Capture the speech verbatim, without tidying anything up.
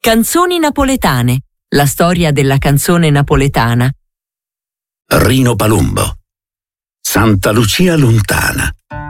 Canzoni napoletane. La storia della canzone napoletana. Rino Palumbo. Santa Lucia lontana.